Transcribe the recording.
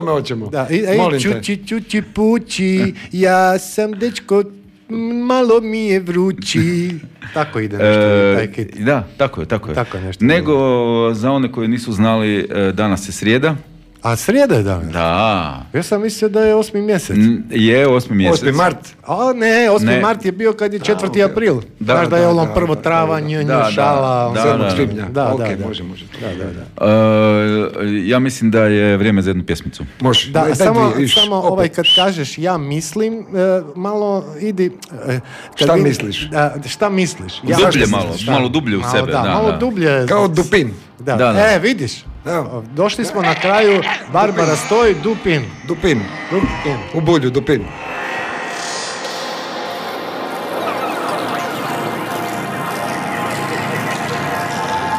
Hoćemo. Da, Molim te. čuči, čuči, pući, ja sam dečko, malo mi je vrući. Tako ide nešto. Taj kit. Da, tako je. Tako je nešto. Nego, za one koji nisu znali, danas je srijeda. A srijeda je danas? Da. Ja sam mislio da je 8. mjesec. Je 8. mjesec. 8. mart. A ne, 8. mart je bio kad je 4. april. Znaš da je ono prvo travanj, šala. 7. svibnja. Da, može. Ja mislim da je vrijeme za jednu pjesmicu. Može. Da, samo kad kažeš ja mislim, malo idi... Šta misliš? Šta misliš? Dublje malo dublje u sebe. Malo dublje. Kao Dupin. Da. Vidiš? Došli smo na kraju, Barbara stoji, Dupin. U Bulju, Dupin.